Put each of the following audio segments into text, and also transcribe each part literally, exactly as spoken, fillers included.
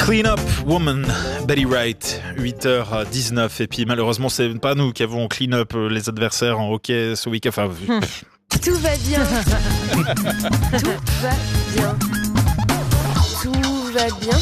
Clean Up Woman, Betty Wright, huit heures dix-neuf. Et puis malheureusement, c'est pas nous qui avons clean up les adversaires en hockey ce week-end. Enfin, hum. Tout va bien. Tout va bien. Tout va bien.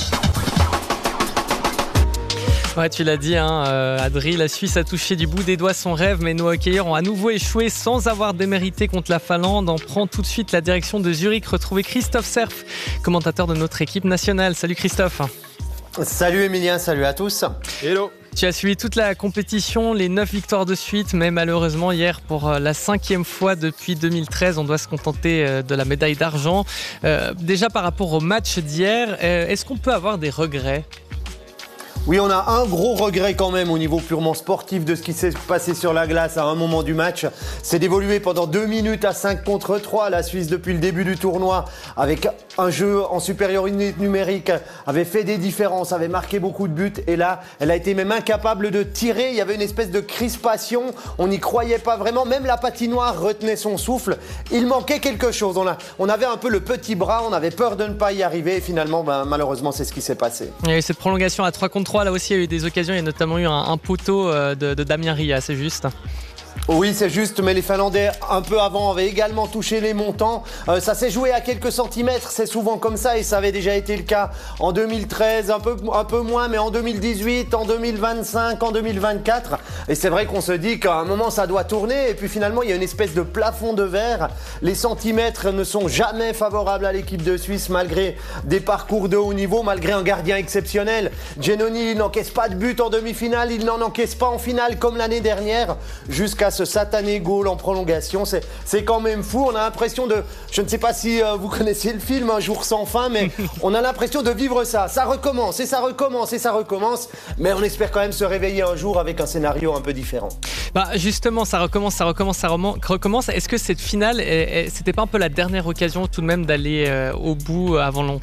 Ouais, tu l'as dit, hein, euh, Adri, la Suisse a touché du bout des doigts son rêve, mais nos hockeyeurs ont à nouveau échoué sans avoir démérité contre la Finlande. On prend tout de suite la direction de Zurich. Retrouvez Christophe Serf, commentateur de notre équipe nationale. Salut Christophe. Salut Emilien, salut à tous. Hello. Tu as suivi toute la compétition, les neuf victoires de suite, mais malheureusement hier pour la cinquième fois depuis deux mille treize, on doit se contenter de la médaille d'argent. Euh, déjà par rapport au match d'hier, est-ce qu'on peut avoir des regrets ? Oui, on a un gros regret quand même au niveau purement sportif de ce qui s'est passé sur la glace à un moment du match. C'est d'évoluer pendant deux minutes à cinq contre trois. La Suisse, depuis le début du tournoi, avec un jeu en supériorité numérique, avait fait des différences, avait marqué beaucoup de buts. Et là, elle a été même incapable de tirer. Il y avait une espèce de crispation. On n'y croyait pas vraiment. Même la patinoire retenait son souffle. Il manquait quelque chose. On, a, on avait un peu le petit bras. On avait peur de ne pas y arriver. Et finalement, ben, malheureusement, c'est ce qui s'est passé. Il y a eu cette prolongation à trois contre trois. Là aussi, il y a eu des occasions. Il y a notamment eu un, un poteau de, de Damien Ria, c'est juste. Oui, c'est juste, mais les Finlandais, un peu avant, avaient également touché les montants. Euh, ça s'est joué à quelques centimètres, c'est souvent comme ça, et ça avait déjà été le cas en deux mille treize, un peu, un peu moins, mais en deux mille dix-huit, en deux mille vingt-cinq, en deux mille vingt-quatre. Et c'est vrai qu'on se dit qu'à un moment, ça doit tourner, et puis finalement, il y a une espèce de plafond de verre. Les centimètres ne sont jamais favorables à l'équipe de Suisse, malgré des parcours de haut niveau, malgré un gardien exceptionnel. Giannoni, il n'encaisse pas de but en demi-finale, il n'en encaisse pas en finale comme l'année dernière, jusqu'à ce satané goal en prolongation. C'est, c'est quand même fou. On a l'impression de... Je ne sais pas si euh, vous connaissez le film Un jour sans fin, mais on a l'impression de vivre ça. Ça recommence et ça recommence et ça recommence. Mais on espère quand même se réveiller un jour avec un scénario un peu différent. Bah justement, ça recommence, ça recommence, ça recommence. Est-ce que cette finale, c'était pas un peu la dernière occasion tout de même d'aller euh, au bout avant longtemps ?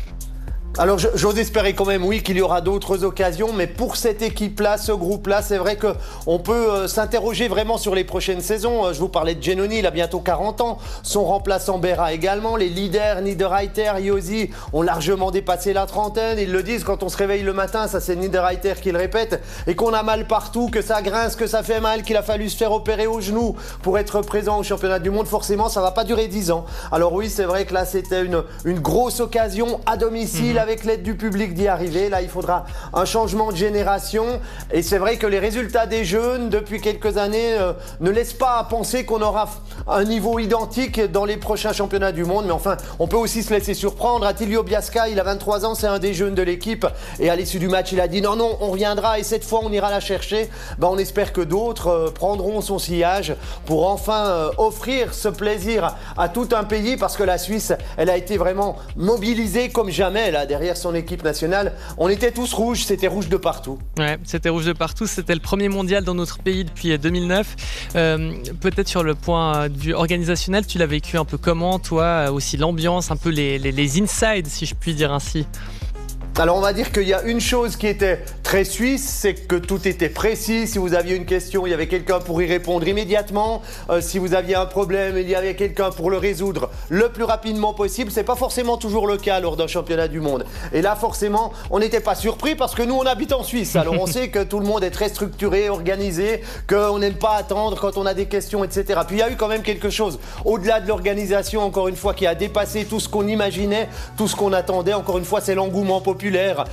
Alors j'ose espérer quand même, oui, qu'il y aura d'autres occasions, mais pour cette équipe-là, ce groupe-là, c'est vrai qu'on peut euh, s'interroger vraiment sur les prochaines saisons. Euh, je vous parlais de Giannoni, il a bientôt quarante ans, son remplaçant Berra également, les leaders Niederreiter, Josi ont largement dépassé la trentaine, ils le disent quand on se réveille le matin, ça c'est Niederreiter qui le répète, et qu'on a mal partout, que ça grince, que ça fait mal, qu'il a fallu se faire opérer au genou pour être présent au championnat du monde, forcément ça va pas durer dix ans. Alors oui, c'est vrai que là c'était une, une grosse occasion à domicile, mmh. avec l'aide du public d'y arriver. Là, il faudra un changement de génération. Et c'est vrai que les résultats des jeunes, depuis quelques années, euh, ne laissent pas à penser qu'on aura un niveau identique dans les prochains championnats du monde. Mais enfin, on peut aussi se laisser surprendre. Attilio Biasca, il a vingt-trois ans, c'est un des jeunes de l'équipe. Et à l'issue du match, il a dit non, non, on reviendra et cette fois, on ira la chercher. Ben, on espère que d'autres euh, prendront son sillage pour enfin euh, offrir ce plaisir à tout un pays, parce que la Suisse, elle a été vraiment mobilisée comme jamais là, derrière son équipe nationale. On était tous rouges, c'était rouge de partout. Ouais, c'était rouge de partout. C'était le premier mondial dans notre pays depuis deux mille neuf. Euh, peut-être sur le point de vue organisationnel, tu l'as vécu un peu comment, toi, aussi l'ambiance, un peu les, les, les insides, si je puis dire ainsi. Alors on va dire qu'il y a une chose qui était très suisse, c'est que tout était précis. Si vous aviez une question, il y avait quelqu'un pour y répondre immédiatement. Euh, si vous aviez un problème, il y avait quelqu'un pour le résoudre le plus rapidement possible. C'est pas forcément toujours le cas lors d'un championnat du monde. Et là, forcément, on n'était pas surpris parce que nous, on habite en Suisse. Alors on sait que tout le monde est très structuré, organisé, qu'on n'aime pas attendre quand on a des questions, et cetera. Puis il y a eu quand même quelque chose au-delà de l'organisation, encore une fois, qui a dépassé tout ce qu'on imaginait, tout ce qu'on attendait. Encore une fois, c'est l'engouement populaire.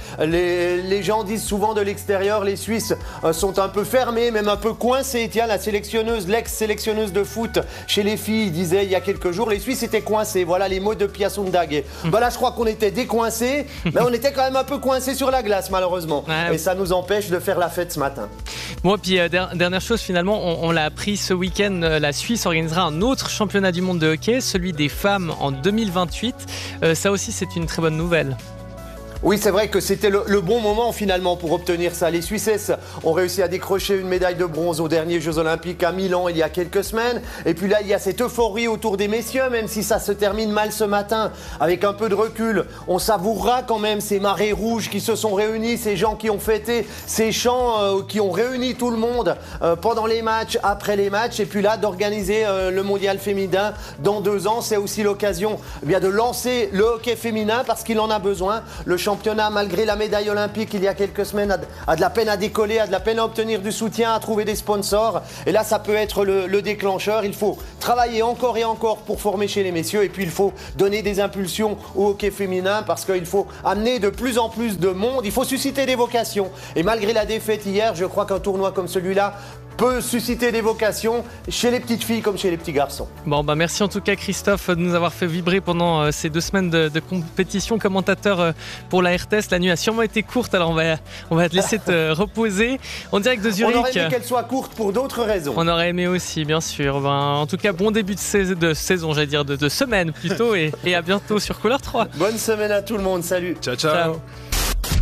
Les, les gens disent souvent de l'extérieur, les Suisses euh, sont un peu fermés, même un peu coincés. Tiens, la sélectionneuse, l'ex-sélectionneuse de foot chez les filles disait il y a quelques jours, les Suisses étaient coincés. Voilà les mots de Pia Sundhage. Mmh. Ben là, je crois qu'on était décoincés, mais on était quand même un peu coincés sur la glace, malheureusement. Ouais. Et ça nous empêche de faire la fête ce matin. Bon, puis euh, dernière chose, finalement, on, on l'a appris ce week-end, euh, la Suisse organisera un autre championnat du monde de hockey, celui des femmes en deux mille vingt-huit. Euh, ça aussi, c'est une très bonne nouvelle. Oui, c'est vrai que c'était le, le bon moment finalement pour obtenir ça. Les Suissesses ont réussi à décrocher une médaille de bronze aux derniers Jeux Olympiques à Milan il y a quelques semaines. Et puis là, il y a cette euphorie autour des messieurs, même si ça se termine mal ce matin. Avec un peu de recul, on savourera quand même ces marées rouges qui se sont réunies, ces gens qui ont fêté, ces chants euh, qui ont réuni tout le monde euh, pendant les matchs, après les matchs. Et puis là, d'organiser euh, le mondial féminin dans deux ans, c'est aussi l'occasion eh bien, de lancer le hockey féminin parce qu'il en a besoin. Le championnat championnat, malgré la médaille olympique il y a quelques semaines, a de, a de la peine à décoller, a de la peine à obtenir du soutien, à trouver des sponsors. Et là, ça peut être le, le déclencheur. Il faut travailler encore et encore pour former chez les messieurs. Et puis, il faut donner des impulsions au hockey féminin parce qu'il faut amener de plus en plus de monde. Il faut susciter des vocations. Et malgré la défaite hier, je crois qu'un tournoi comme celui-là peut susciter des vocations chez les petites filles comme chez les petits garçons. Bon, bah merci en tout cas Christophe de nous avoir fait vibrer pendant euh, ces deux semaines de, de compétition. Commentateur euh, pour la R T S, la nuit a sûrement été courte, alors on va, on va te laisser te reposer. En direct de Zurich. On aurait aimé qu'elle soit courte pour d'autres raisons. On aurait aimé aussi, bien sûr. Ben, en tout cas, bon début de saison, de saison j'allais dire, de, de semaine plutôt, et, et à bientôt sur Couleur trois. Bonne semaine à tout le monde, salut. Ciao, ciao. Ciao.